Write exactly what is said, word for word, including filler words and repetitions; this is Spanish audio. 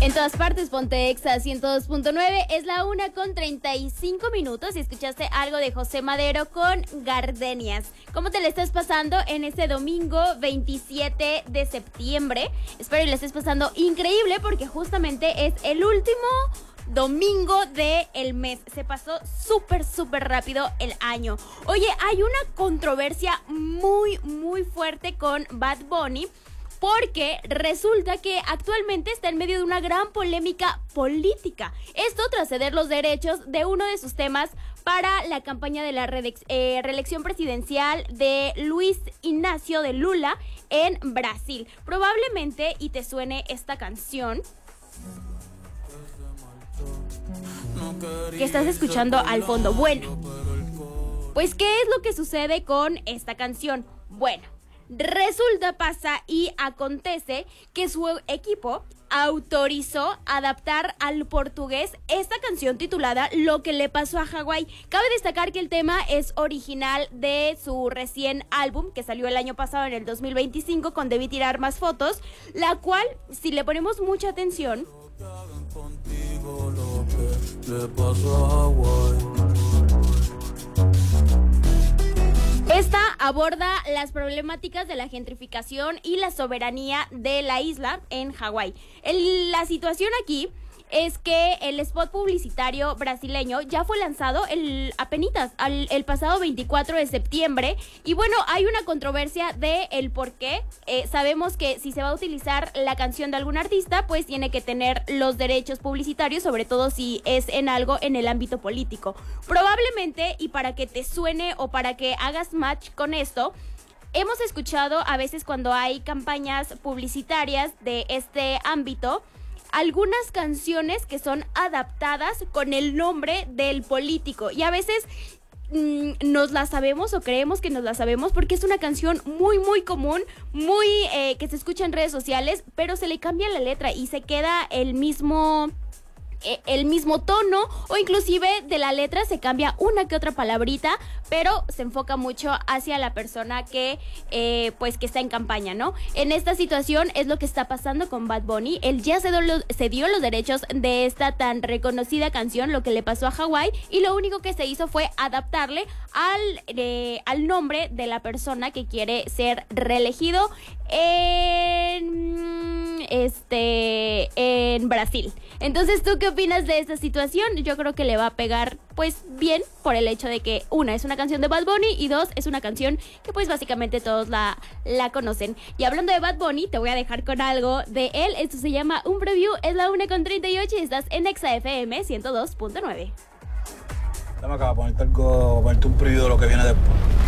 En todas partes, ponte Exa ciento dos punto nueve, es la una con treinta y cinco minutos y escuchaste algo de José Madero con Gardenias. ¿Cómo te le estás pasando en este domingo veintisiete de septiembre? Espero que le estés pasando increíble porque justamente es el último domingo del mes. Se pasó súper, súper rápido el año. Oye, hay una controversia muy, muy fuerte con Bad Bunny, porque resulta que actualmente está en medio de una gran polémica política. Esto tras ceder los derechos de uno de sus temas para la campaña de la reelección eh, reelección presidencial de Luis Ignacio de Lula en Brasil. Probablemente y te suene esta canción que estás escuchando al fondo. Bueno, pues ¿qué es lo que sucede con esta canción? Bueno, resulta, pasa y acontece que su equipo autorizó adaptar al portugués esta canción titulada Lo que le pasó a Hawái. Cabe destacar que el tema es original de su recién álbum que salió el año pasado en el dos mil veinticinco con Debí tirar más fotos, la cual, si le ponemos mucha atención, esta aborda las problemáticas de la gentrificación y la soberanía de la isla en Hawái. El, la situación aquí es que el spot publicitario brasileño ya fue lanzado el, apenitas, al, el pasado veinticuatro de septiembre. Y bueno, hay una controversia de el por qué. Eh, sabemos que si se va a utilizar la canción de algún artista, pues tiene que tener los derechos publicitarios, sobre todo si es en algo en el ámbito político. Probablemente, y para que te suene o para que hagas match con esto, hemos escuchado a veces cuando hay campañas publicitarias de este ámbito, algunas canciones que son adaptadas con el nombre del político y a veces mmm, nos la sabemos o creemos que nos la sabemos porque es una canción muy muy común, muy eh, que se escucha en redes sociales, pero se le cambia la letra y se queda el mismo el mismo tono o inclusive de la letra se cambia una que otra palabrita, pero se enfoca mucho hacia la persona que eh, pues que está en campaña, ¿no? En esta situación es lo que está pasando con Bad Bunny. Él ya cedió los, cedió los derechos de esta tan reconocida canción, Lo que le pasó a Hawái, y lo único que se hizo fue adaptarle al, eh, al nombre de la persona que quiere ser reelegido en este en Brasil. Entonces, ¿tú qué opinas de esta situación? Yo creo que le va a pegar pues bien por el hecho de que una es una canción de Bad Bunny y dos es una canción que pues básicamente todos la, la conocen. Y hablando de Bad Bunny, te voy a dejar con algo de él. Esto se llama Un Preview, es la una con treinta y ocho y estás en Exa F M ciento dos punto nueve. Dame acá, ponerte algo, ponerte un preview de lo que viene después.